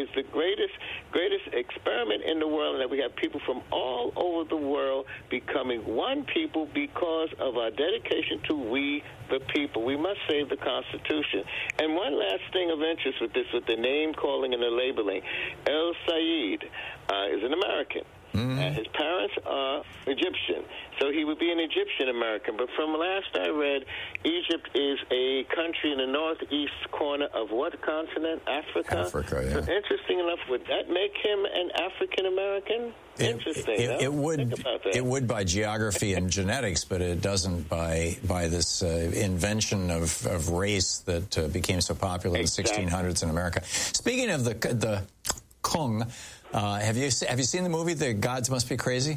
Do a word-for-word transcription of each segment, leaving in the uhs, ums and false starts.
is the greatest greatest experiment in the world, and that we have people from all over the world becoming one people because of our dedication to we the people. We must save the Constitution. And one last thing of interest with this, with the name calling and the labeling, El Sayed uh, is an American. Mm-hmm. And his parents are Egyptian, so he would be an Egyptian American. But from last I read, Egypt is a country in the northeast corner of what continent? Africa. Africa, yeah. So interesting enough, would that make him an African American? Interesting. It, it, huh? it would. It would by geography and genetics, but it doesn't by by this uh, invention of, of race that uh, became so popular in exactly. the sixteen hundreds in America. Speaking of the the Kung. Uh, have you have you seen the movie The Gods Must Be Crazy?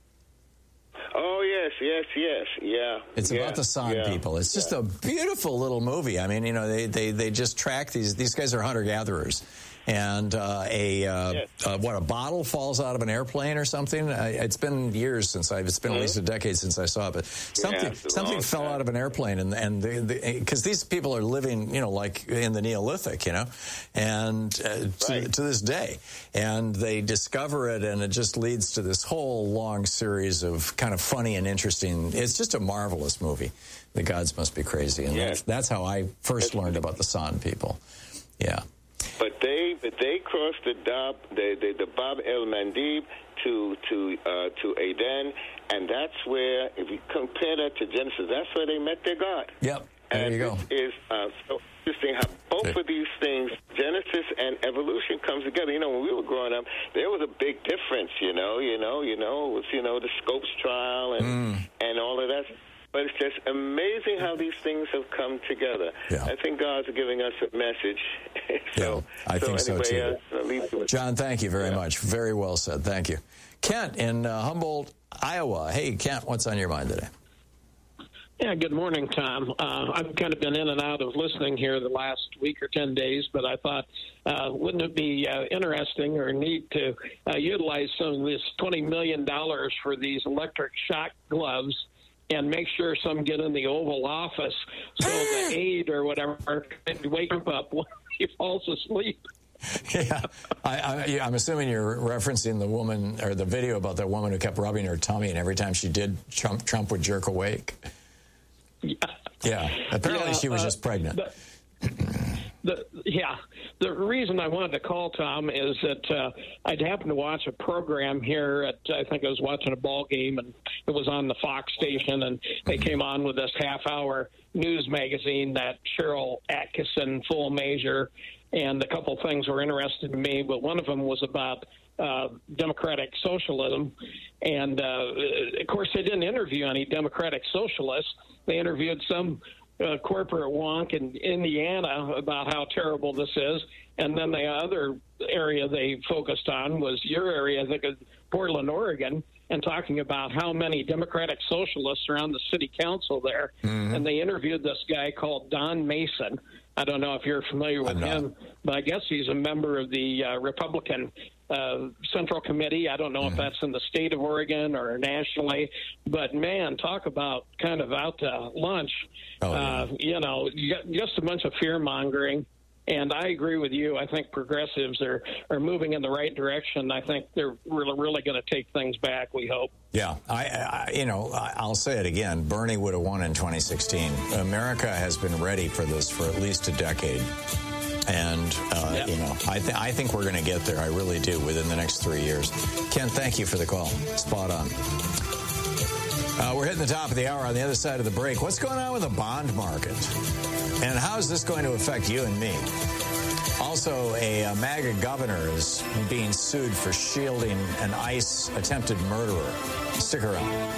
Oh yes, yes, yes, yeah. It's yeah, about the San yeah, people. It's just yeah. a beautiful little movie. I mean, you know, they they, they just track these these guys are hunter gatherers, and uh, a uh, yes. uh, what a bottle falls out of an airplane or something. Uh, it's been years since I've. It's been mm-hmm. at least a decade since I saw it. But something yeah, something fell time. out of an airplane, and and because the, these people are living, you know, like in the Neolithic, you know, and uh, to, right. to this day, and they discover it, and it just leads to this whole long series of kind of funny and interesting. It's just a marvelous movie. The Gods Must Be Crazy, and yes. that's, that's how I first learned about the San people. Yeah. But they, but they crossed the Dab, the, the, the Bab el Mandeb to to uh, to Aden, and that's where, if you compare that to Genesis, that's where they met their God. Yep. There and you go. It is uh, so interesting how both of these things, Genesis and evolution, comes together. You know, when we were growing up, there was a big difference. You know, you know, you know, with you know the Scopes trial and Mm. and all of that. But it's just amazing how these things have come together. Yeah. I think God's giving us a message. so, yeah, I so think anyway, so too. Uh, I'll leave to it. John, thank you very yeah. much. Very well said. Thank you. Kent in uh, Humboldt, Iowa. Hey, Kent, what's on your mind today? Yeah, good morning, Tom. Uh, I've kind of been in and out of listening here the last week or ten days, but I thought, uh, wouldn't it be uh, interesting or neat to uh, utilize some of this twenty million dollars for these electric shock gloves and make sure some get in the Oval Office so the aide or whatever can wake him up when he falls asleep. Yeah, I, I, I'm assuming you're referencing the woman or the video about that woman who kept rubbing her tummy, and every time she did, Trump, Trump would jerk awake. Yeah. Yeah. Apparently, yeah, she was uh, just pregnant. But, the, yeah. The reason I wanted to call, Tom, is that uh, I'd happened to watch a program here at, I think I was watching a ball game, and it was on the Fox station, and they came on with this half-hour news magazine, that Cheryl Atkinson Full Measure, and a couple things were interested to me, but one of them was about uh, democratic socialism. And, uh, of course, they didn't interview any democratic socialists. They interviewed some uh, corporate wonk in Indiana about how terrible this is. And then the other area they focused on was your area, I think, of Portland, Oregon, and talking about how many democratic socialists are on the city council there. Mm-hmm. And they interviewed this guy called Don Mason. I don't know if you're familiar with him, but I guess he's a member of the uh, Republican uh, Central Committee. I don't know mm-hmm. if that's in the state of Oregon or nationally, but man, talk about kind of out to lunch. Oh, yeah. uh, you know, you got just a bunch of fear mongering. And I agree with you. I think progressives are, are moving in the right direction. I think they're really, really going to take things back, we hope. Yeah, I, I you know, I'll say it again. Bernie would have won in twenty sixteen. America has been ready for this for at least a decade. And, uh, yep. you know, I, th- I think we're going to get there. I really do, within the next three years. Ken, thank you for the call. Spot on. Uh, we're hitting the top of the hour. On the other side of the break, what's going on with the bond market? And how is this going to affect you and me? Also, a, a MAGA governor is being sued for shielding an ICE attempted murderer. Stick around.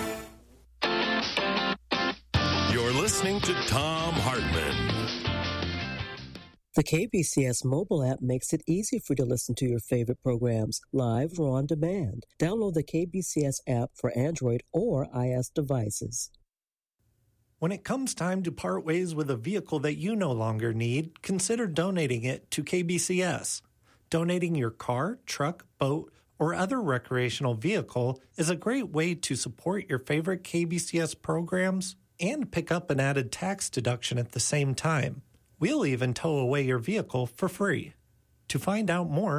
You're listening to Thom Hartmann. The K B C S mobile app makes it easy for you to listen to your favorite programs live or on demand. Download the K B C S app for Android or iOS devices. When it comes time to part ways with a vehicle that you no longer need, consider donating it to K B C S. Donating your car, truck, boat, or other recreational vehicle is a great way to support your favorite K B C S programs and pick up an added tax deduction at the same time. We'll even tow away your vehicle for free. To find out more,